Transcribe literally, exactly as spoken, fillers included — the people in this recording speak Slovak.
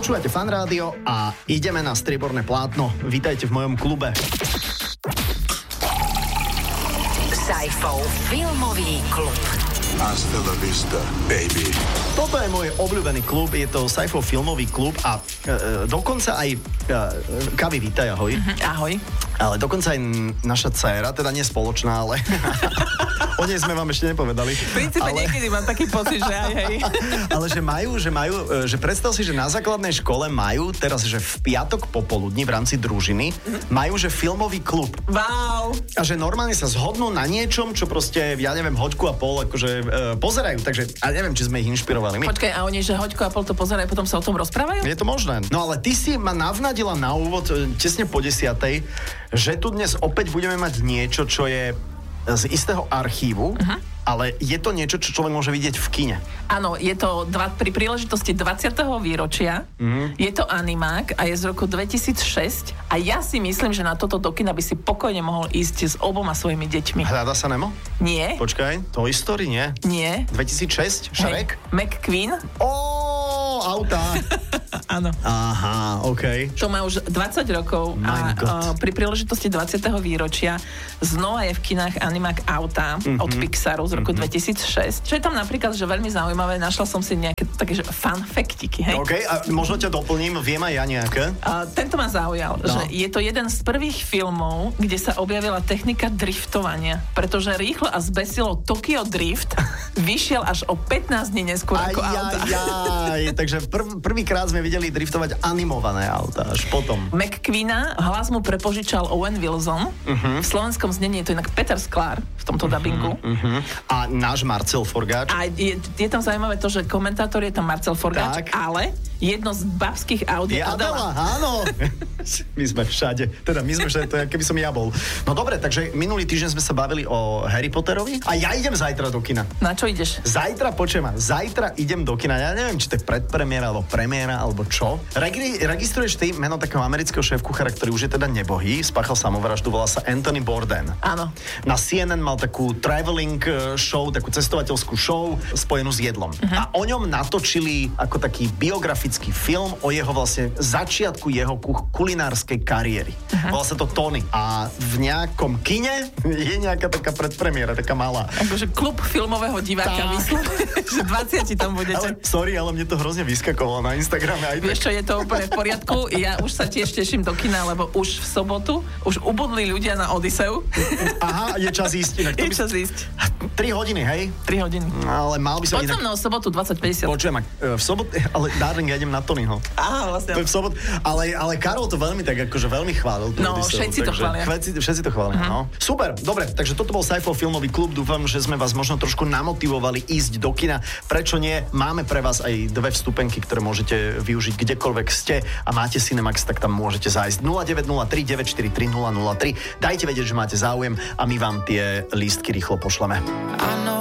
Počúvate Fan Rádio a ideme na strieborné plátno. Vítajte v mojom klube. Saifov filmový klub. Hasta la vista, baby. Toto je môj obľúbený klub, je to Saifov filmový klub a e, dokonca aj e, Kavi, vítaj, ahoj. Ahoj. Ale dokonca aj naša dcéra, teda nie spoločná, ale o nej sme vám ešte nepovedali. V princípe ale... niekedy mám taký pocit, že aj hej. Ale že majú, že majú, že predstav si, že na základnej škole majú teraz, že v piatok popoludní v rámci družiny majú, že filmový klub. Wow. A že normálne sa zhodnú na niečom, čo proste, ja neviem, hoďku a pol, akože e, pozerajú, takže a neviem, či sme ich inšpirovali. My. Počkaj, a oni, že hoďku a pol to pozerajú, potom sa o tom rozprávajú? Je to možné. No ale ty si ma navnadila na úvod tesne po desiatej, že tu dnes opäť budeme mať niečo, čo je z istého archívu, uh-huh. ale je to niečo, čo človek môže vidieť v kine. Áno, je to dva, pri príležitosti dvadsiateho výročia, uh-huh. je to animák a je z roku dvetisícšesť a ja si myslím, že na toto do kina by si pokojne mohol ísť s oboma svojimi deťmi. Hľadá sa Nemo? Nie. Počkaj, Toy Story, nie? Nie. dvetisícšesť? Shrek? Hey, McQueen? Ó, auta. Áno. Aha, okej. Okay. To má už dvadsať rokov a uh, pri príležitosti dvadsiateho výročia znova je v kinách animák Auta mm-hmm. od Pixaru z roku mm-hmm. dvetisícšesť. Čo je tam napríklad, že veľmi zaujímavé, našla som si nejaké také, že fun factiky, hej? OK, a možno ťa doplním, viem aj ja nejaké. Uh, tento ma zaujal, no. že je to jeden z prvých filmov, kde sa objavila technika driftovania, pretože rýchlo a zbesilo Tokyo Drift vyšiel až o pätnásť dní neskôr aj, ako Auta. Aj, aj, takže prv, prvýkrát sme videli driftovať animované auta, až potom. McQueena, hlas mu prepožičal Owen Wilson, uh-huh. v slovenskom znení je to inak Peter Sklar v tomto uh-huh, dabingu. Uh-huh. A náš Marcel Forgáč. A je, je tam zaujímavé to, že komentátor je tam Marcel Forgáč, tak. Ale jedno z babských aut je Adela. Áno. My sme všade. Teda my sme všade, to je, keby som ja bol. No dobre, takže minulý týždeň sme sa bavili o Harry Potterovi a ja idem zajtra do kina. Na čo ideš? Zajtra, počujem ma, zajtra idem do kina. Ja neviem, či to je predpremiéra, alebo premiéra, alebo čo. Regri- registruješ ty meno takého amerického šéfkuchára, ktorý už je teda nebohý, spáchal samovraždu, volá sa Anthony Bourdain. Áno. Na C N N mal takú traveling show, takú cestovateľskú show spojenú s jedlom. Uh-huh. A o ňom natočili ako taký biografický film o jeho vlastne začiatku jeho kulinárskej kariéry. Uh-huh. Volá sa to Tony. A v nejakom kine je nejaká taká predpremiéra, taká malá. Akože klub filmového diváka vyslovene, že dvadsať tam budete. Ale, sorry, ale mne to hrozne vyskakovalo na Instagrame. Aj vieš čo, je to úplne v poriadku. Ja už sa tiež teším do kina, lebo už v sobotu už ubudli ľudia na Odiseu. Aha, je čas ísť. Inak je by... čas ísť. tri hodiny, hej? tri hodiny. Ale mal by som Poď inak... Poď v sobotu dvadsať päťdesiat. Počujem, v sobotu, ale darling, ja idem na Tonyho. Á, vlastne. To je v sobotu, ale, ale Karol to veľmi tak akože veľmi chválil. No, Odiseu, všetci to chvália. Všetci, všetci to chvália, uh-huh. no. Super, dobre, takže toto bol Saifov filmový klub. Dúfam, že sme vás možno trošku namotivovali ísť do kina. Prečo nie? Máme pre vás aj dve vstupenky, ktoré môžete využiť kdekoľvek ste a máte Cinemax, tak tam môžete zájsť. nula deväť nula tri deväť štyri tri nula nula tri. Dajte vedieť, že máte záujem a my vám tie lístky rýchlo pošleme.